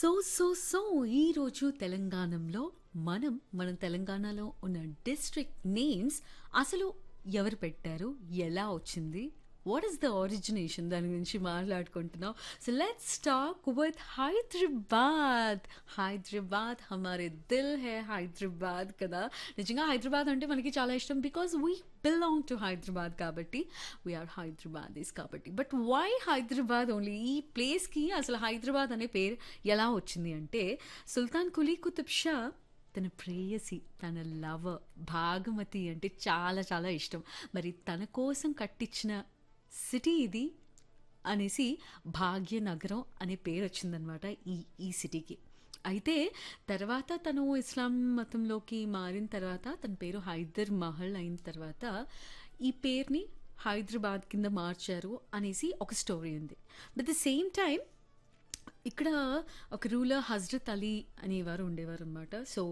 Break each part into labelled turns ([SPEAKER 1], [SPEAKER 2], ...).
[SPEAKER 1] So ఈరోజు తెలంగాణలో మనం తెలంగాణలో ఉన్న డిస్ట్రిక్ట్ నేమ్స్ అసలు ఎవరు పెట్టారు, ఎలా వచ్చింది, వాట్ ఈస్ ద ఒరిజినేషన్, దాని గురించి మాట్లాడుకుంటున్నాం. So let's talk with Hyderabad. Hyderabad హమారే Dil హే హైదరాబాద్ కదా. నిజంగా హైదరాబాద్ అంటే మనకి చాలా ఇష్టం because we belong to Hyderabad కాబట్టి, వీఆర్ హైదరాబాదీస్ కాబట్టి. But why Hyderabad only? ఈ ప్లేస్కి అసలు హైదరాబాద్ అనే పేరు ఎలా వచ్చింది అంటే, సుల్తాన్ కులీ కుతుబ్ షా తన ప్రేయసి, తన లవర్ భాగమతి అంటే చాలా చాలా ఇష్టం. మరి తన కోసం కట్టించిన సిటీ ఇది అనేసి భాగ్యనగరం అనే పేరు వచ్చిందనమాట ఈ సిటీకి. అయితే తర్వాత తను ఇస్లాం మతంలోకి మారిన తర్వాత తన పేరు హైదర్ మహల్ అయిన తర్వాత ఈ పేరుని హైదరాబాద్ కింద మార్చారు అనేసి ఒక స్టోరీ ఉంది. బట్ ద సేమ్ టైం ఇక్కడ ఒక రూలర్ హజ్రత్ అలీ అనేవారు ఉండేవారు అనమాట. So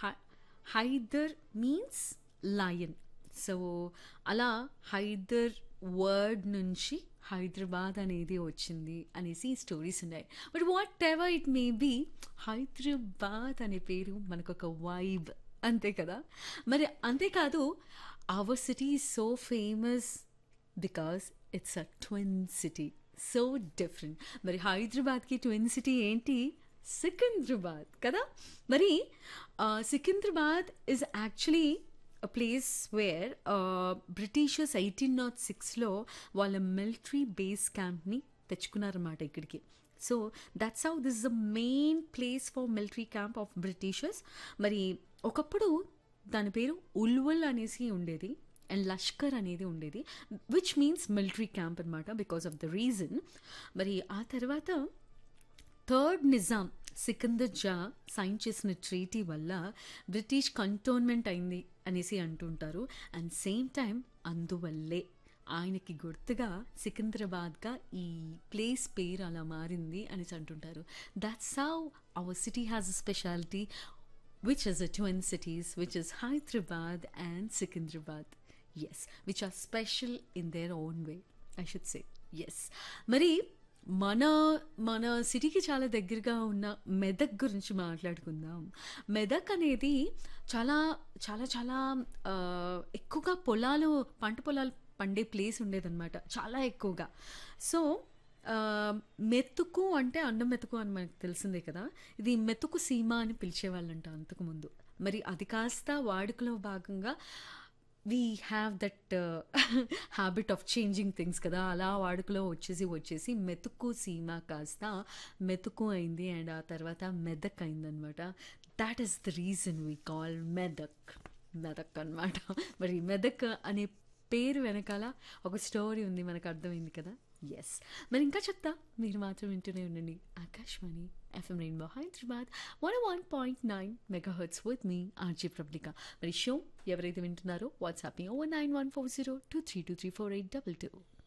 [SPEAKER 1] Hyder means lion. So అలా హైదర్ వర్డ్ నుంచి హైదరాబాద్ అనేది వచ్చింది అనేసి స్టోరీస్ ఉన్నాయి. But what ever it may be, Hyderabad అనే పేరు మనకు ఒక వైబ్, అంతే కదా. మరి అంతేకాదు, hour city is so famous because it's a twin city, so different. మరి హైదరాబాద్కి ట్విన్ సిటీ ఏంటి? సికింద్రాబాద్ కదా. మరి Secunderabad is actually a place where Britishers 1806లో వాళ్ళ మిలిటరీ బేస్ క్యాంప్ని తెచ్చుకున్నారన్నమాట ఇక్కడికి. So that's how this is the main place for military camp of Britishers. మరి ఒకప్పుడు దాని పేరు ఉల్వల్ అనేసి ఉండేది అండ్ లష్కర్ అనేది ఉండేది, విచ్ మీన్స్ మిలిటరీ క్యాంప్ అనమాట, బికాస్ ఆఫ్ ద రీజన్. మరి ఆ తర్వాత థర్డ్ నిజాం సికందర్ జా సైన్ చేసిన ట్రీటీ వల్ల బ్రిటిష్ కంటోన్మెంట్ అయింది అనేసి అంటుంటారు. అండ్ సేమ్ టైం అందువల్లే ఆయనకి గుర్తుగా సికింద్రాబాద్గా ఈ ప్లేస్ పేరు అలా మారింది అనేసి అంటుంటారు. That's how our city has a speciality, which is a twin cities, which is Hyderabad and Secunderabad. Yes, which are special in their own way, I should say. Yes. మరి మన సిటీకి చాలా దగ్గరగా ఉన్న మెదక్ గురించి మాట్లాడుకుందాం. మెదక్ అనేది చాలా చాలా చాలా ఎక్కువగా పంట పొలాలు పండే ప్లేస్ ఉండేదన్నమాట, చాలా ఎక్కువగా. సో మెతుకు అంటే అన్నం మెతుకు అని మనకు తెలిసిందే కదా. ఇది మెతుకు సీమ అని పిలిచేవాళ్ళంట అంతకుముందు. మరి అది కాస్త వాడుకలో భాగంగా we have that habit of changing things కదా. అలా వాడుకలో వచ్చేసి మెతుకు సీమ కాస్త మెతుకు అయింది అండ్ ఆ తర్వాత మెదక్ అయిందనమాట. That is the reason we call Medak అనమాట. మరి మెదక్ అనే పేరు వెనకాల ఒక స్టోరీ ఉంది, మనకు అర్థమైంది కదా. ఎస్, మరి ఇంకా చెప్తా, మీరు మాత్రం వింటూనే ఉండండి Akashvani FM rainbow Hyderabad 101.9 MHz with me RJ ప్రబ్లిక. మరి షో ఎవరైతే వింటున్నారో వాట్సాప్ని 0914023234822.